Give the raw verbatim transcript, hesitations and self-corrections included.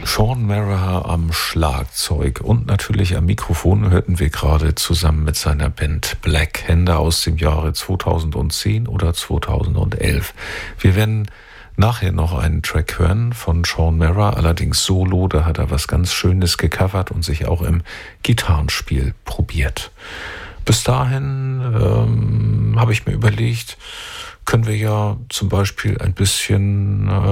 Shawn Mara am Schlagzeug und natürlich am Mikrofon hörten wir gerade zusammen mit seiner Band Black Hände aus dem Jahre zweitausendzehn oder zweitausendelf. Wir werden nachher noch einen Track hören von Shawn Mara, allerdings solo, da hat er was ganz Schönes gecovert und sich auch im Gitarrenspiel probiert. Bis dahin ähm, habe ich mir überlegt, können wir ja zum Beispiel ein bisschen äh,